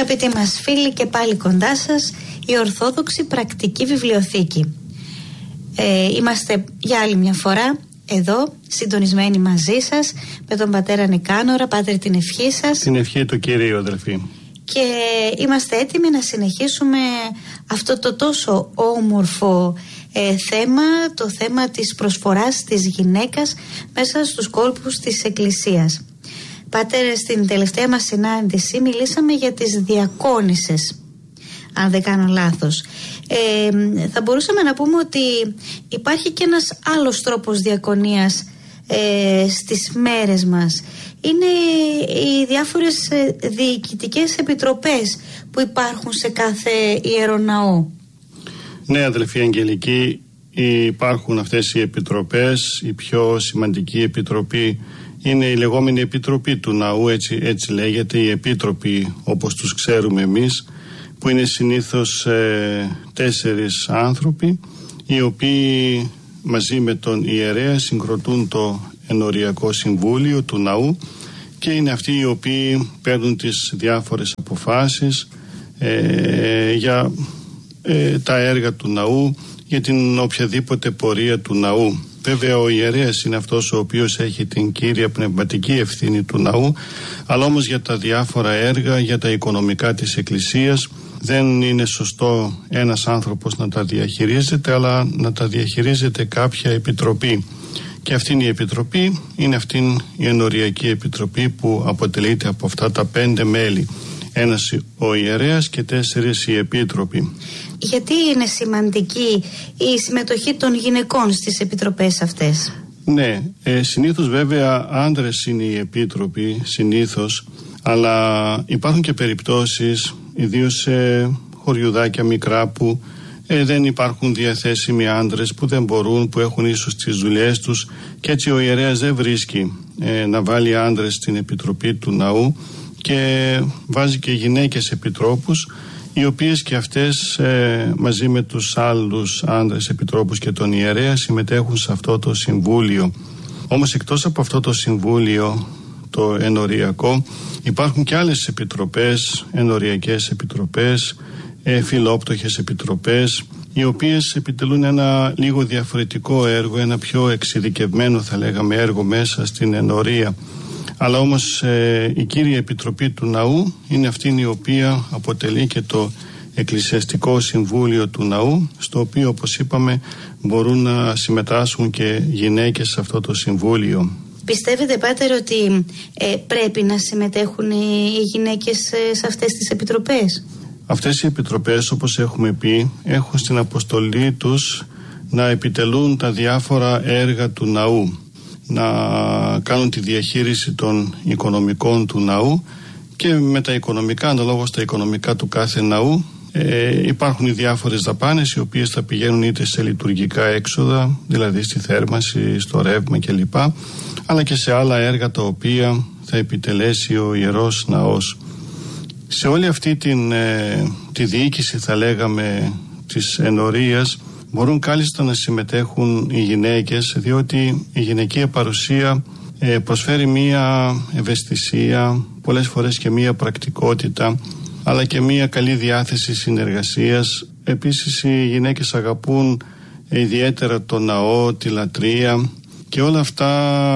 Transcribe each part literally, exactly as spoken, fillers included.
Αγαπητοί μας φίλοι, και πάλι κοντά σας η Ορθόδοξη Πρακτική Βιβλιοθήκη. Ε, είμαστε για άλλη μια φορά εδώ, συντονισμένοι μαζί σας, με τον πατέρα Νικάνορα. Πάτερ, την ευχή σας. Την ευχή του Κυρίου, αδελφοί. Και είμαστε έτοιμοι να συνεχίσουμε αυτό το τόσο όμορφο ε, θέμα, το θέμα της προσφοράς της γυναίκας μέσα στους κόλπους της Εκκλησίας. Πάτερ, στην τελευταία μας συνάντηση μιλήσαμε για τις διακόνισσες, αν δεν κάνω λάθος. Ε, θα μπορούσαμε να πούμε ότι υπάρχει και ένας άλλος τρόπος διακονίας ε, στις μέρες μας. Είναι οι διάφορες διοικητικές επιτροπές που υπάρχουν σε κάθε ιεροναό. Ναι, αδελφοί Αγγελική, υπάρχουν αυτές οι επιτροπές. Η πιο σημαντική επιτροπή είναι η λεγόμενη Επιτροπή του Ναού, έτσι, έτσι λέγεται, η Επίτροπη όπως τους ξέρουμε εμείς, που είναι συνήθως ε, τέσσερις άνθρωποι, οι οποίοι μαζί με τον ιερέα συγκροτούν το Ενοριακό Συμβούλιο του Ναού και είναι αυτοί οι οποίοι παίρνουν τις διάφορες αποφάσεις ε, για ε, τα έργα του Ναού, για την οποιαδήποτε πορεία του Ναού. Βέβαια ο ιερέας είναι αυτός ο οποίος έχει την κύρια πνευματική ευθύνη του Ναού, αλλά όμως για τα διάφορα έργα, για τα οικονομικά της Εκκλησίας, δεν είναι σωστό ένας άνθρωπος να τα διαχειρίζεται, αλλά να τα διαχειρίζεται κάποια επιτροπή. Και αυτήν η επιτροπή είναι αυτήν η Ενοριακή Επιτροπή, που αποτελείται από αυτά τα πέντε μέλη. Ένας ο ιερέας και τέσσερις οι επίτροποι. Γιατί είναι σημαντική η συμμετοχή των γυναικών στις επιτροπές αυτές? Ναι, ε, συνήθως βέβαια άντρες είναι οι επίτροποι, συνήθως, αλλά υπάρχουν και περιπτώσεις, ιδίως σε χωριουδάκια μικρά, που ε, δεν υπάρχουν διαθέσιμοι άντρες, που δεν μπορούν, που έχουν ίσως τις δουλειές τους, και έτσι ο ιερέας δεν βρίσκει ε, να βάλει άντρες στην επιτροπή του Ναού και βάζει και γυναίκες επιτρόπους, οι οποίες και αυτές ε, μαζί με τους άλλους άντρες επιτρόπους και τον ιερέα συμμετέχουν σε αυτό το συμβούλιο. Όμως εκτός από αυτό το συμβούλιο, το ενοριακό, υπάρχουν και άλλες επιτροπές, ενοριακές επιτροπές, ε, φιλόπτωχες επιτροπές, οι οποίες επιτελούν ένα λίγο διαφορετικό έργο, ένα πιο εξειδικευμένο θα λέγαμε έργο μέσα στην ενορία. Αλλά όμως ε, η κύρια επιτροπή του Ναού είναι αυτή η οποία αποτελεί και το Εκκλησιαστικό Συμβούλιο του Ναού, στο οποίο, όπως είπαμε, μπορούν να συμμετάσχουν και γυναίκες σε αυτό το συμβούλιο. Πιστεύετε, Πάτερ, ότι ε, πρέπει να συμμετέχουν οι γυναίκες σε αυτές τις επιτροπές? Αυτές οι επιτροπές, όπως έχουμε πει, έχουν στην αποστολή τους να επιτελούν τα διάφορα έργα του Ναού, να κάνουν τη διαχείριση των οικονομικών του Ναού, και με τα οικονομικά, αναλόγως τα οικονομικά του κάθε ναού, ε, υπάρχουν οι διάφορες δαπάνες, οι οποίες θα πηγαίνουν είτε σε λειτουργικά έξοδα, δηλαδή στη θέρμανση, στο ρεύμα κλπ, αλλά και σε άλλα έργα τα οποία θα επιτελέσει ο Ιερός Ναός. Σε όλη αυτή την, ε, τη διοίκηση, θα λέγαμε, της ενορίας, μπορούν κάλλιστα να συμμετέχουν οι γυναίκες, διότι η γυναικεία παρουσία ε, προσφέρει μία ευαισθησία, πολλές φορές και μία πρακτικότητα, αλλά και μία καλή διάθεση συνεργασίας. Επίσης οι γυναίκες αγαπούν ε, ιδιαίτερα το ναό, τη λατρεία, και όλα αυτά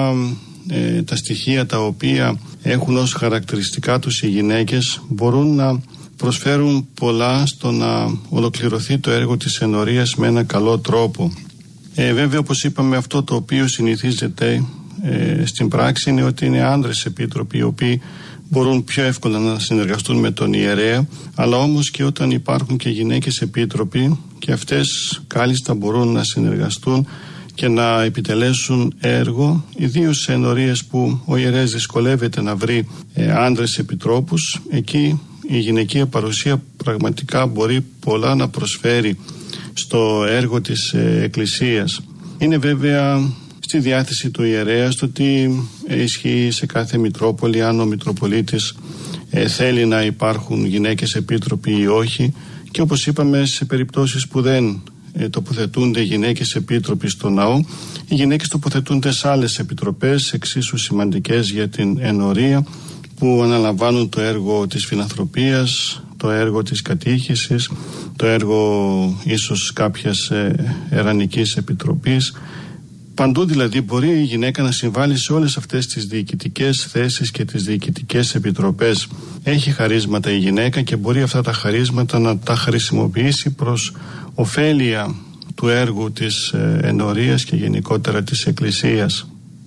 ε, τα στοιχεία τα οποία έχουν ως χαρακτηριστικά τους οι γυναίκες μπορούν να προσφέρουν πολλά στο να ολοκληρωθεί το έργο της ενορίας με ένα καλό τρόπο. Ε, βέβαια, όπως είπαμε, αυτό το οποίο συνηθίζεται ε, στην πράξη είναι ότι είναι άντρες επίτροποι, οι οποίοι μπορούν πιο εύκολα να συνεργαστούν με τον ιερέα, αλλά όμως και όταν υπάρχουν και γυναίκες επίτροποι, και αυτές κάλλιστα μπορούν να συνεργαστούν και να επιτελέσουν έργο, ιδίως σε ενορίες που ο ιερέας δυσκολεύεται να βρει ε, άντρες επιτρόπους. Εκεί η γυναικεία παρουσία πραγματικά μπορεί πολλά να προσφέρει στο έργο της ε, Εκκλησίας. Είναι βέβαια στη διάθεση του ιερέα το τι ισχύει σε κάθε Μητρόπολη, αν ο Μητροπολίτης ε, θέλει να υπάρχουν γυναίκες επίτροποι ή όχι, και όπως είπαμε, σε περιπτώσεις που δεν ε, τοποθετούνται γυναίκες επίτροποι στο ναό, οι γυναίκες τοποθετούνται σε άλλες επιτροπές εξίσου σημαντικές για την ενορία, που αναλαμβάνουν το έργο της φιλανθρωπίας, το έργο της κατήχησης, το έργο ίσως κάποιας ε, ερανικής επιτροπής. Παντού δηλαδή μπορεί η γυναίκα να συμβάλλει σε όλες αυτές τις διοικητικές θέσεις και τις διοικητικές επιτροπές. Έχει χαρίσματα η γυναίκα και μπορεί αυτά τα χαρίσματα να τα χρησιμοποιήσει προς ωφέλεια του έργου της ε, ενορίας και γενικότερα της Εκκλησίας.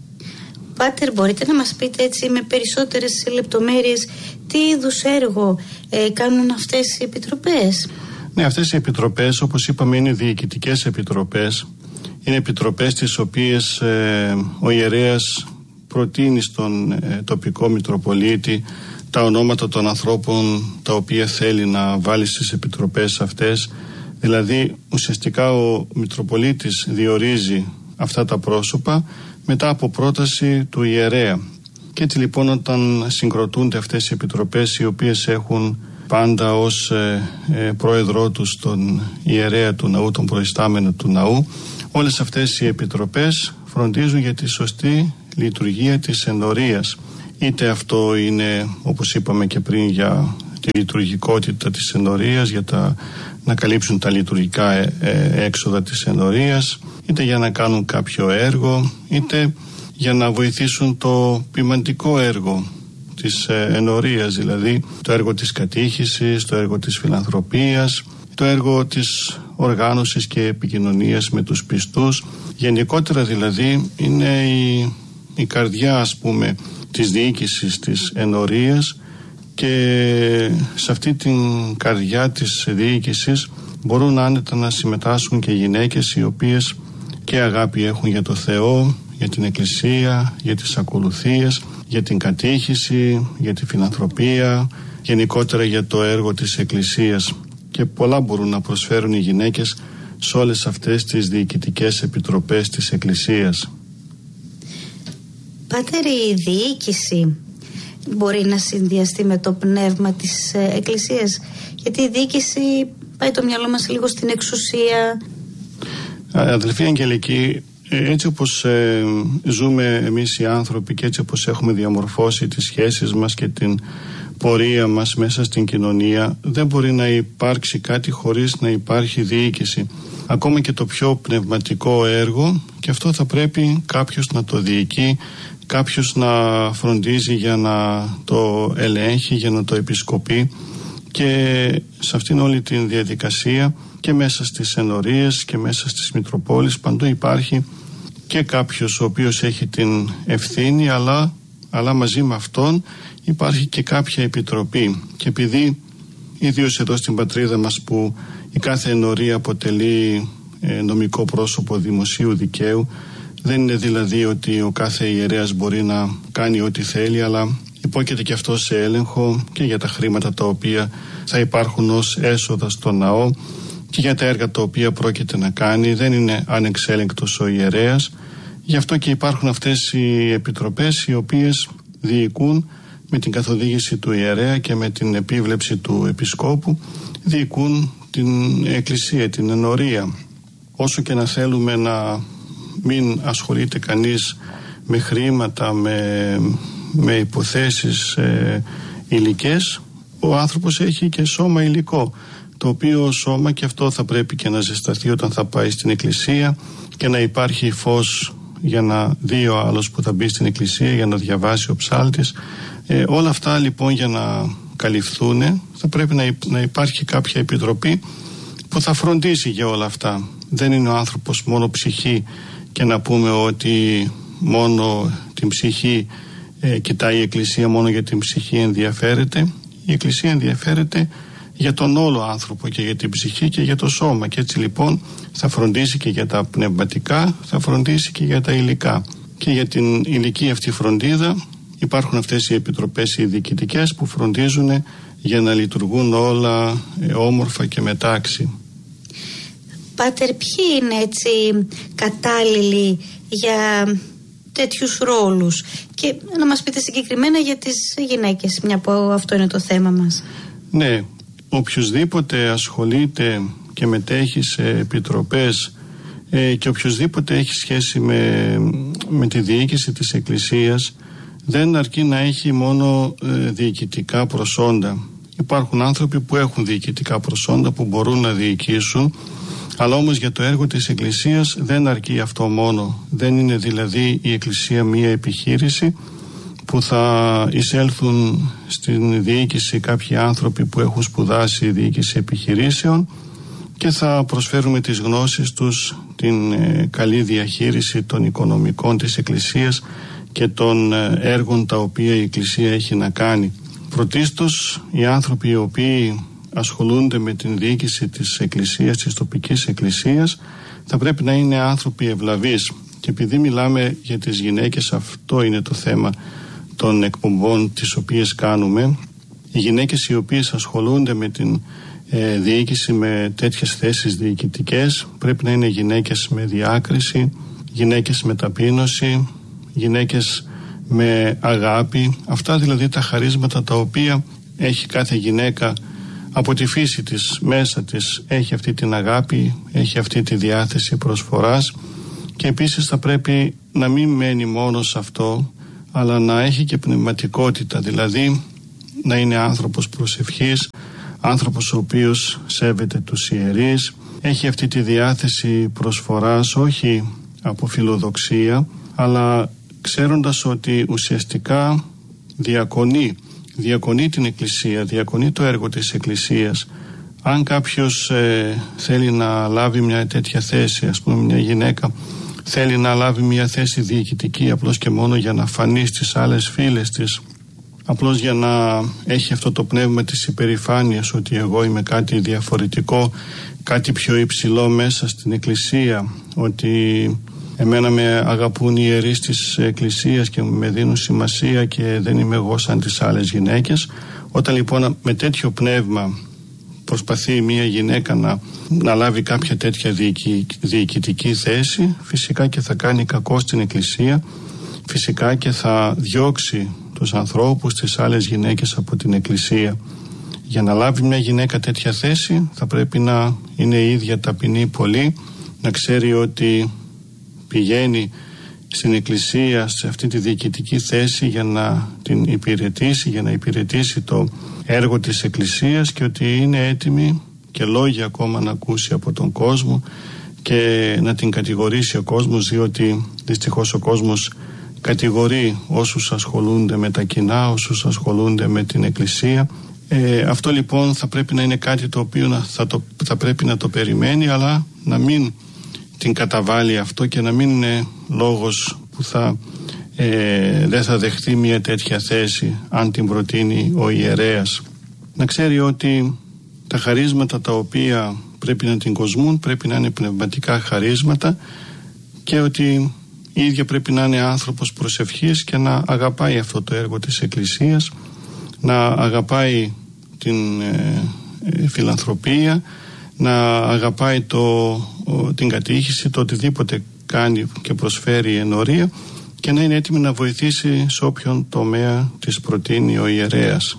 Πάτερ, μπορείτε να μας πείτε έτσι με περισσότερες λεπτομέρειες τι είδους έργο ε, κάνουν αυτές οι επιτροπές? Ναι, αυτές οι επιτροπές, όπως είπαμε, είναι διοικητικές επιτροπές. Είναι επιτροπές τις οποίες ε, ο ιερέας προτείνει στον ε, τοπικό Μητροπολίτη τα ονόματα των ανθρώπων τα οποία θέλει να βάλει στις επιτροπές αυτές. Δηλαδή ουσιαστικά ο Μητροπολίτης διορίζει αυτά τα πρόσωπα μετά από πρόταση του ιερέα. Και έτσι λοιπόν όταν συγκροτούνται αυτές οι επιτροπές, οι οποίες έχουν πάντα ως ε, ε, πρόεδρό τους τον ιερέα του ναού, τον προϊστάμενο του ναού, όλες αυτές οι επιτροπές φροντίζουν για τη σωστή λειτουργία της ενορίας. Είτε αυτό είναι, όπως είπαμε και πριν, για τη λειτουργικότητα της ενορίας, για τα, να καλύψουν τα λειτουργικά ε, ε, έξοδα της ενορίας, είτε για να κάνουν κάποιο έργο, είτε για να βοηθήσουν το ποιμαντικό έργο της ε, ενορίας, δηλαδή το έργο της κατήχησης, το έργο της φιλανθρωπίας, το έργο της οργάνωσης και επικοινωνίας με τους πιστούς. Γενικότερα δηλαδή είναι η, η καρδιά, ας πούμε, της διοίκησης της ενορίας, και σε αυτή την καρδιά της διοίκησης μπορούν άνετα να συμμετάσχουν και γυναίκες οι οποίες και αγάπη έχουν για το Θεό, για την Εκκλησία, για τις ακολουθίες, για την κατήχηση, για τη φιλανθρωπία, γενικότερα για το έργο της Εκκλησίας. Και πολλά μπορούν να προσφέρουν οι γυναίκες σε όλες αυτές τις διοικητικές επιτροπές της Εκκλησίας. Πάτερ, η διοίκηση μπορεί να συνδυαστεί με το πνεύμα της ε, Εκκλησίας? Γιατί η διοίκηση πάει το μυαλό μας λίγο στην εξουσία. Αδελφοί Αγγελική, έτσι όπως ε, ζούμε εμείς οι άνθρωποι και έτσι όπως έχουμε διαμορφώσει τις σχέσεις μας και την πορεία μας μέσα στην κοινωνία, δεν μπορεί να υπάρξει κάτι χωρίς να υπάρχει διοίκηση. Ακόμα και το πιο πνευματικό έργο, και αυτό θα πρέπει κάποιος να το διοικεί, κάποιος να φροντίζει για να το ελέγχει, για να το επισκοπεί, και σε αυτήν όλη την διαδικασία και μέσα στις ενορίες και μέσα στις Μητροπόλεις παντού υπάρχει και κάποιος ο οποίος έχει την ευθύνη, αλλά, αλλά μαζί με αυτόν υπάρχει και κάποια επιτροπή. Και επειδή ιδίως εδώ στην πατρίδα μας που η κάθε ενορία αποτελεί ε, νομικό πρόσωπο δημοσίου δικαίου, δεν είναι δηλαδή ότι ο κάθε ιερέας μπορεί να κάνει ό,τι θέλει, αλλά υπόκειται και αυτό σε έλεγχο και για τα χρήματα τα οποία θα υπάρχουν ως έσοδα στο ναό και για τα έργα τα οποία πρόκειται να κάνει. Δεν είναι ανεξέλεγκτος ο ιερέας. Γι' αυτό και υπάρχουν αυτές οι επιτροπές οι οποίες διοικούν με την καθοδήγηση του ιερέα και με την επίβλεψη του επισκόπου, διοικούν την εκκλησία, την ενορία. Όσο και να θέλουμε να μην ασχολείται κανείς με χρήματα, με, με υποθέσεις ε, υλικές, ο άνθρωπος έχει και σώμα υλικό, το οποίο σώμα και αυτό θα πρέπει και να ζεσταθεί όταν θα πάει στην εκκλησία και να υπάρχει φως για να δει ο άλλος που θα μπει στην εκκλησία, για να διαβάσει ο ψάλτης. Ε, όλα αυτά λοιπόν για να καλυφθούν θα πρέπει να, να υπάρχει κάποια επιτροπή που θα φροντίσει για όλα αυτά. Δεν είναι ο άνθρωπος μόνο ψυχή και να πούμε ότι μόνο την ψυχή ε, κοιτάει η Εκκλησία, μόνο για την ψυχή ενδιαφέρεται. Η Εκκλησία ενδιαφέρεται για τον όλο άνθρωπο και για την ψυχή και για το σώμα, και έτσι λοιπόν θα φροντίσει και για τα πνευματικά, θα φροντίσει και για τα υλικά. Και για την υλική αυτή φροντίδα υπάρχουν αυτές οι επιτροπές οι διοικητικές που φροντίζουν για να λειτουργούν όλα ε, όμορφα και με τάξη. Πάτερ, ποιοι είναι έτσι κατάλληλοι για τέτοιους ρόλους, και να μας πείτε συγκεκριμένα για τις γυναίκες, μια που αυτό είναι το θέμα μας. Ναι, οποιοσδήποτε ασχολείται και μετέχει σε επιτροπές ε, και οποιοσδήποτε έχει σχέση με, με τη διοίκηση της Εκκλησίας, δεν αρκεί να έχει μόνο ε, διοικητικά προσόντα. Υπάρχουν άνθρωποι που έχουν διοικητικά προσόντα, που μπορούν να διοικήσουν, αλλά όμως για το έργο της Εκκλησίας δεν αρκεί αυτό μόνο. Δεν είναι δηλαδή η Εκκλησία μία επιχείρηση που θα εισέλθουν στην διοίκηση κάποιοι άνθρωποι που έχουν σπουδάσει διοίκηση επιχειρήσεων και θα προσφέρουμε τις γνώσεις τους, την ε, καλή διαχείριση των οικονομικών της Εκκλησίας και των ε, έργων τα οποία η Εκκλησία έχει να κάνει. Πρωτίστως οι άνθρωποι οι οποίοι ασχολούνται με την διοίκηση της Εκκλησίας, της τοπικής Εκκλησίας, θα πρέπει να είναι άνθρωποι ευλαβείς. Και επειδή μιλάμε για τις γυναίκες, αυτό είναι το θέμα των εκπομπών τις οποίες κάνουμε. Οι γυναίκες οι οποίες ασχολούνται με την ε, διοίκηση, με τέτοιες θέσεις διοικητικές, πρέπει να είναι γυναίκες με διάκριση, γυναίκες με ταπείνωση, γυναίκες με αγάπη. Αυτά δηλαδή τα χαρίσματα τα οποία έχει κάθε γυναίκα από τη φύση της, μέσα της έχει αυτή την αγάπη, έχει αυτή τη διάθεση προσφοράς, και επίσης θα πρέπει να μην μένει μόνο σε αυτό, αλλά να έχει και πνευματικότητα, δηλαδή να είναι άνθρωπος προσευχής, άνθρωπος ο οποίος σέβεται τους ιερείς, έχει αυτή τη διάθεση προσφοράς, όχι από φιλοδοξία, αλλά ξέροντας ότι ουσιαστικά διακονεί, διακονεί την Εκκλησία, διακονεί το έργο της Εκκλησίας. Αν κάποιος ε, θέλει να λάβει μια τέτοια θέση, ας πούμε μια γυναίκα θέλει να λάβει μια θέση διοικητική απλώς και μόνο για να φανεί στις άλλες φίλες της, απλώς για να έχει αυτό το πνεύμα της υπερηφάνειας ότι εγώ είμαι κάτι διαφορετικό, κάτι πιο υψηλό μέσα στην Εκκλησία, ότι εμένα με αγαπούν οι ιερείς της Εκκλησίας και με δίνουν σημασία και δεν είμαι εγώ σαν τις άλλες γυναίκες. Όταν λοιπόν με τέτοιο πνεύμα προσπαθεί μια γυναίκα να, να λάβει κάποια τέτοια διοικη, διοικητική θέση, φυσικά και θα κάνει κακό στην Εκκλησία, φυσικά και θα διώξει τους ανθρώπους, τις άλλες γυναίκες από την Εκκλησία. Για να λάβει μια γυναίκα τέτοια θέση θα πρέπει να είναι η ίδια ταπεινή πολύ, να ξέρει ότι πηγαίνει στην Εκκλησία σε αυτή τη διοικητική θέση για να την υπηρετήσει, για να υπηρετήσει το έργο της Εκκλησίας, και ότι είναι έτοιμη και λόγια ακόμα να ακούσει από τον κόσμο και να την κατηγορήσει ο κόσμος, διότι δυστυχώς ο κόσμος κατηγορεί όσους ασχολούνται με τα κοινά, όσους ασχολούνται με την Εκκλησία. Ε, αυτό λοιπόν θα πρέπει να είναι κάτι το οποίο θα, το, θα πρέπει να το περιμένει, αλλά να μην την καταβάλει αυτό και να μην είναι λόγος που θα, ε, δεν θα δεχτεί μια τέτοια θέση αν την προτείνει ο ιερέας. Να ξέρει ότι τα χαρίσματα τα οποία πρέπει να την κοσμούν πρέπει να είναι πνευματικά χαρίσματα, και ότι η ίδια πρέπει να είναι άνθρωπος προσευχής και να αγαπάει αυτό το έργο της Εκκλησίας, να αγαπάει την ε, ε, φιλανθρωπία, να αγαπάει το, ο, την κατήχηση, το οτιδήποτε κάνει και προσφέρει ενορία, και να είναι έτοιμη να βοηθήσει σε όποιον τομέα της προτείνει ο ιερέας.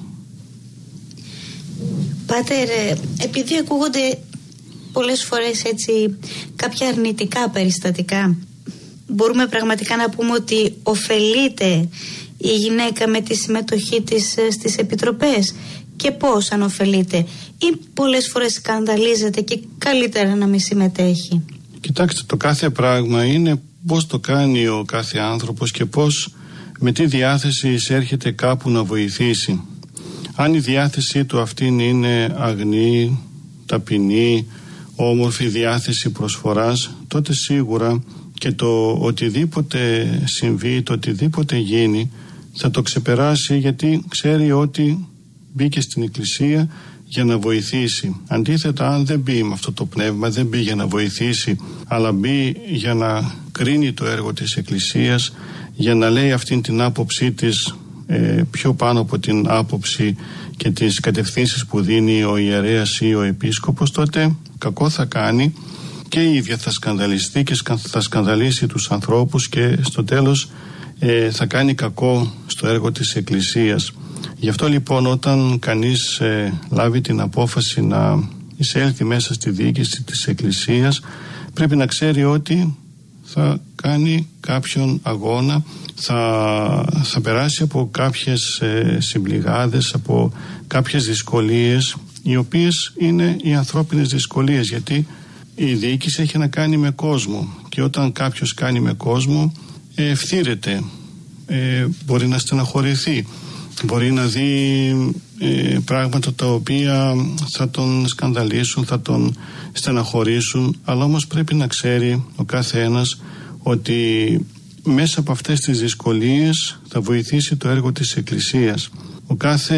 Πάτερ, επειδή ακούγονται πολλές φορές έτσι κάποια αρνητικά περιστατικά, μπορούμε πραγματικά να πούμε ότι ωφελείται η γυναίκα με τη συμμετοχή της στις επιτροπές, και πώς αν ωφελείται, ή πολλές φορές σκανδαλίζεται και καλύτερα να μην συμμετέχει? Κοιτάξτε, το κάθε πράγμα είναι πώς το κάνει ο κάθε άνθρωπος και πώς, με τι διάθεση εισέρχεται κάπου να βοηθήσει. Αν η διάθεσή του αυτή είναι αγνή, ταπεινή, όμορφη διάθεση προσφοράς, τότε σίγουρα και το οτιδήποτε συμβεί, το οτιδήποτε γίνει, θα το ξεπεράσει, γιατί ξέρει ότι μπήκε στην Εκκλησία για να βοηθήσει. Αντίθετα, αν δεν μπει με αυτό το πνεύμα, δεν μπει για να βοηθήσει, αλλά μπει για να κρίνει το έργο της Εκκλησίας, για να λέει αυτήν την άποψή της ε, πιο πάνω από την άποψη και τις κατευθύνσεις που δίνει ο ιερέας ή ο επίσκοπος, τότε κακό θα κάνει και η ίδια θα σκανδαλιστεί και θα σκανδαλίσει τους ανθρώπους, και στο τέλος ε, θα κάνει κακό στο έργο της Εκκλησίας. Γι' αυτό λοιπόν, όταν κανείς ε, λάβει την απόφαση να εισέλθει μέσα στη διοίκηση της Εκκλησίας, πρέπει να ξέρει ότι θα κάνει κάποιον αγώνα, θα, θα περάσει από κάποιες ε, συμπληγάδες, από κάποιες δυσκολίες, οι οποίες είναι οι ανθρώπινες δυσκολίες, γιατί η διοίκηση έχει να κάνει με κόσμο και όταν κάποιος κάνει με κόσμο ε, ευθύρεται, ε, μπορεί να στεναχωρηθεί, μπορεί να δει ε, πράγματα τα οποία θα τον σκανδαλίσουν, θα τον στεναχωρήσουν, αλλά όμως πρέπει να ξέρει ο κάθε ένας ότι μέσα από αυτές τις δυσκολίες θα βοηθήσει το έργο της Εκκλησίας. Ο κάθε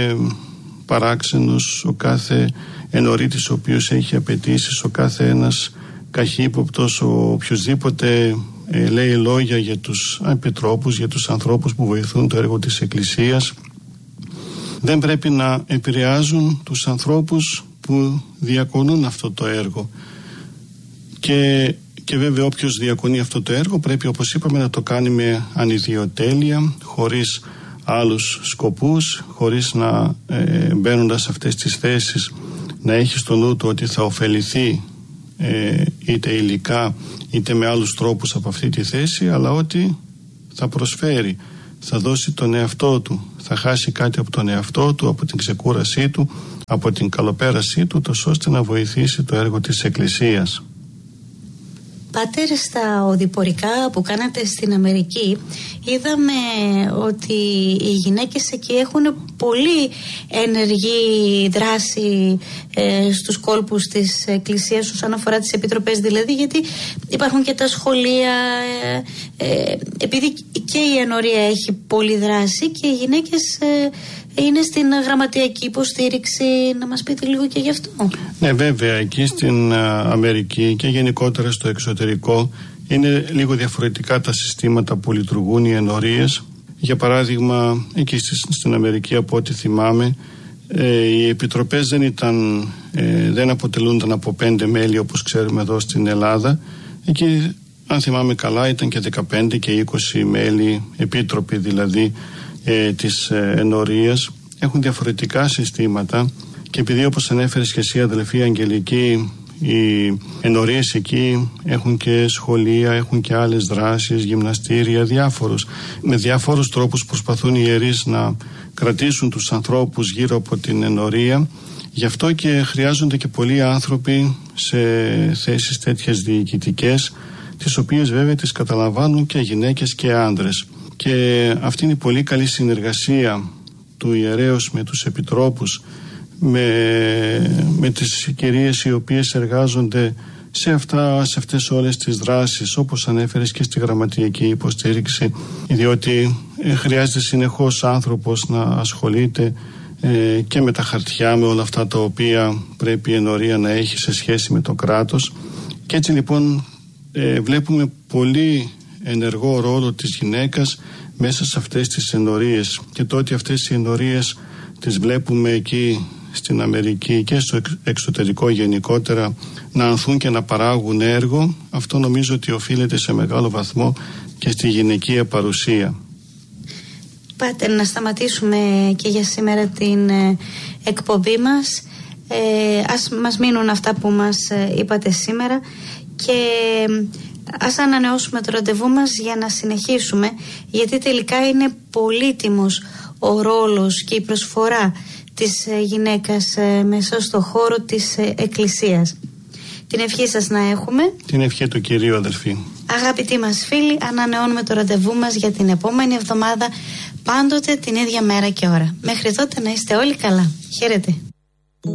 παράξενος, ο κάθε ενορίτης ο οποίος έχει απαιτήσεις, ο κάθε ένας καχύποπτος, ο οποιοσδήποτε ε, λέει λόγια για τους επιτρόπους, για τους ανθρώπους που βοηθούν το έργο της Εκκλησίας, δεν πρέπει να επηρεάζουν τους ανθρώπους που διακονούν αυτό το έργο. Και, και βέβαια όποιος διακονεί αυτό το έργο πρέπει, όπως είπαμε, να το κάνει με ανιδιοτέλεια, χωρίς άλλους σκοπούς, χωρίς να ε, μπαίνοντας σε αυτές τις θέσεις να έχει στο νου του ότι θα ωφεληθεί ε, είτε υλικά είτε με άλλους τρόπους από αυτή τη θέση, αλλά ότι θα προσφέρει, θα δώσει τον εαυτό του, θα χάσει κάτι από τον εαυτό του, από την ξεκούρασή του, από την καλοπέρασή του, τόσο ώστε να βοηθήσει το έργο της Εκκλησίας. Πάτερ, στα οδηπορικά που κάνατε στην Αμερική είδαμε ότι οι γυναίκες εκεί έχουν πολύ ενεργή δράση ε, στους κόλπους της Εκκλησίας όσον αφορά τις επιτροπές, δηλαδή, γιατί υπάρχουν και τα σχολεία, ε, ε, επειδή και η ενορία έχει πολύ δράση και οι γυναίκες ε, είναι στην γραμματιακή υποστήριξη. Να μας πείτε λίγο και γι' αυτό. Ναι, βέβαια, εκεί στην Αμερική και γενικότερα στο εξωτερικό είναι λίγο διαφορετικά τα συστήματα που λειτουργούν οι ενορίες. Για παράδειγμα, εκεί στην Αμερική, από ό,τι θυμάμαι, ε, οι επιτροπές δεν ήταν, ε, δεν αποτελούνταν από πέντε μέλη όπως ξέρουμε εδώ στην Ελλάδα. Εκεί, αν θυμάμαι καλά, ήταν και δεκαπέντε και είκοσι μέλη, επίτροποι δηλαδή, ε, της ε, ενορίας. Έχουν διαφορετικά συστήματα και επειδή, όπως ανέφερες και εσύ, αδελφή Αγγελική, οι ενορίες εκεί έχουν και σχολεία, έχουν και άλλες δράσεις, γυμναστήρια, διάφορους. Με διάφορους τρόπους προσπαθούν οι ιερείς να κρατήσουν τους ανθρώπους γύρω από την ενορία. Γι' αυτό και χρειάζονται και πολλοί άνθρωποι σε θέσεις τέτοιες διοικητικές, τις οποίες βέβαια τις καταλαμβάνουν και γυναίκες και άντρες. Και αυτή είναι η πολύ καλή συνεργασία του ιερέως με τους επιτρόπους, με, με τις κυρίες οι οποίες εργάζονται σε, αυτά, σε αυτές όλες τις δράσεις, όπως ανέφερες και στη γραμματιακή υποστήριξη, διότι ε, χρειάζεται συνεχώς άνθρωπος να ασχολείται ε, και με τα χαρτιά, με όλα αυτά τα οποία πρέπει η ενορία να έχει σε σχέση με το κράτος. Και έτσι λοιπόν ε, βλέπουμε πολύ ενεργό ρόλο της γυναίκας μέσα σε αυτές τις ενορίες, και το ότι αυτές οι ενορίες τις βλέπουμε εκεί στην Αμερική και στο εξωτερικό γενικότερα να ανθούν και να παράγουν έργο, αυτό νομίζω ότι οφείλεται σε μεγάλο βαθμό και στη γυναικεία παρουσία. Πάτερ, να σταματήσουμε και για σήμερα την ε, εκπομπή μας. Ε, ας μας μείνουν αυτά που μας ε, είπατε σήμερα και ε, ας ανανεώσουμε το ραντεβού μας για να συνεχίσουμε, γιατί τελικά είναι πολύτιμος ο ρόλος και η προσφορά της ε, γυναίκας ε, μέσα στο χώρο της ε, Εκκλησίας. Την ευχή σας να έχουμε. Την ευχή του Κυρίου, αδελφοί. Αγαπητοί μας φίλοι, ανανεώνουμε το ραντεβού μας για την επόμενη εβδομάδα, πάντοτε την ίδια μέρα και ώρα. Μέχρι τότε να είστε όλοι καλά. Χαίρετε.